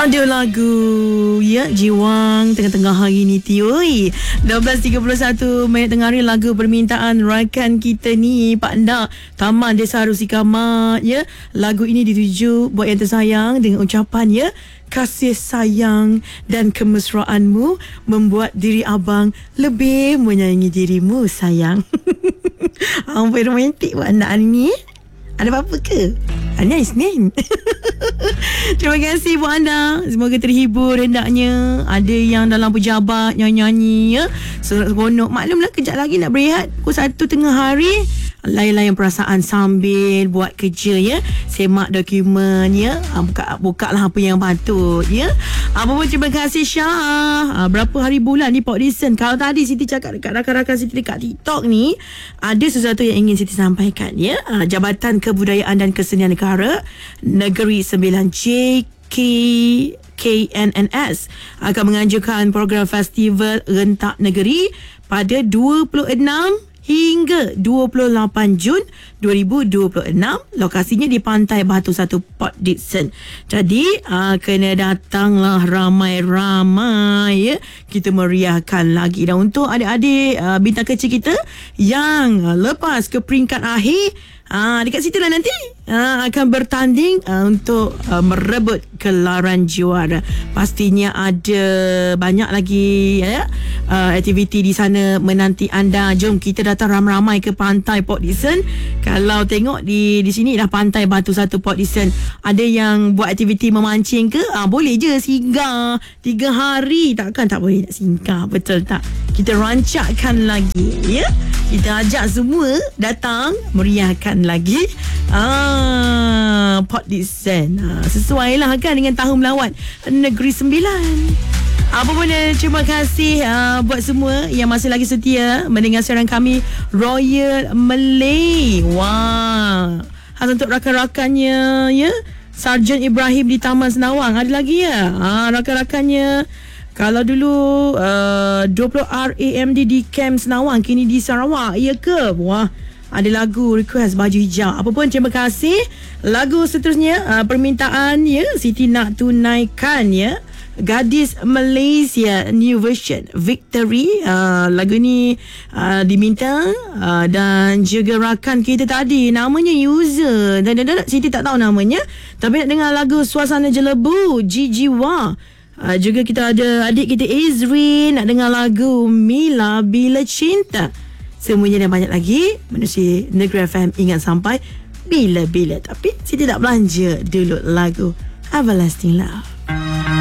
Ada lagu ya Jiwang tengah-tengah hari ni tioi 12.31 minit tengah hari lagu permintaan rakan kita ni Pak Ndak Taman Desa Rusika Mat ya. Lagu ini dituju buat yang tersayang dengan ucapan ya, kasih sayang dan kemesraanmu membuat diri abang lebih menyayangi dirimu sayang. Ampun romantik Pak Ndak hari ni. Ada apa-apa ke? Hanya Isnin. Terima kasih buat anda. Semoga terhibur hendaknya. Ada yang dalam pejabat nyanyi-nyanyi ya. Seronok. Maklumlah kejap lagi nak berehat pukul 1 tengah hari. Lain-lain perasaan sambil buat kerja ya. Semak dokumen ya. Buka lah apa yang patut ya. Apa pun terima kasih Syah. Berapa hari bulan ni Port Dickson. Kalau tadi Siti cakap dekat rakan-rakan Siti dekat TikTok ni, ada sesuatu yang ingin Siti sampaikan ya. Jabatan Kebudayaan dan Kesenian Negara Negeri 9J KNNS akan menganjurkan program Festival Rentak Negeri pada 26 hingga 28 Jun 2026. Lokasinya di Pantai Batu 1 Port Dickson. Jadi kena datanglah ramai-ramai ya. Kita meriahkan lagi. Dan untuk adik-adik bintang kecil kita yang lepas ke peringkat akhir, dekat situ lah nanti akan bertanding untuk merebut gelaran juara. Pastinya ada banyak lagi ya, aktiviti di sana menanti anda. Jom kita datang ramai-ramai ke Pantai Port Dickson. Kalau tengok di sini dah Pantai Batu 1 Port Dickson. Ada yang buat aktiviti memancing ke? Boleh je singgah 3 hari. Takkan tak boleh nak singgah, betul tak? Kita rancakkan lagi ya. Kita ajak semua datang meriahkan lagi Port Dickson. Sesuai lah kan dengan tahun melawat Negeri 9. Apa pun terima kasih buat semua yang masih lagi setia mendengar siaran kami Royal Malay. Wah, khas untuk rakan-rakannya ya. Sarjan Ibrahim di Taman Senawang. Ada lagi ya rakan-rakannya. Kalau dulu 20 RAMD di Camp Senawang, kini di Sarawak. Ya ke? Wah, ada lagu request baju hijau. Apa pun terima kasih. Lagu seterusnya permintaan ya, Siti nak tunaikan ya. Gadis Malaysia new version Victory. Lagu ni diminta dan juga rakan kita tadi namanya user dan Siti tak tahu namanya, tapi nak dengar lagu Suasana Jelebu Gigi Wah. Juga kita ada adik kita Izrin nak dengar lagu Mila Bila Cinta. Semuanya dan banyak lagi menerusi Negeri FM ingat sampai bila-bila. Tapi Siti tak belanja dulu lagu Everlasting Love.